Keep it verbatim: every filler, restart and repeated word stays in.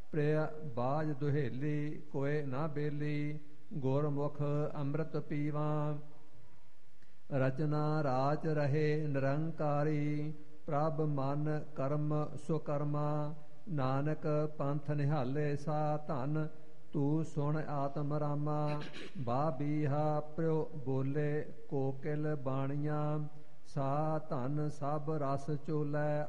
ਪ੍ਰਿਆ ਬਾਜ ਦੁਹੇਲੀ ਕੋਏ ਨਾ ਬੇਲੀ, ਗੁਰਮੁਖ ਅੰਮ੍ਰਿਤ ਪੀਵਾ। ਰਚਨਾ ਰਾਚ ਰਹੇ ਨਿਰੰਕਾਰੀ, ਪ੍ਰਭ ਮਨ ਕਰਮ ਸੁਕਰਮਾ। ਨਾਨਕ ਪੰਥ ਨਿਹਾਲੇ ਸਾ ਧਨ, ਤੂੰ ਸੁਣ ਆਤਮ ਰਾਮਾ। ਬਾ ਬੀਹਾ ਪ੍ਰਿਉ ਬੋਲੇ ਕੋਕਿਲ ਬਾਣੀਆਂ, ਸਾ ਧਨ ਸਭ ਰਸ ਚੋਲੈ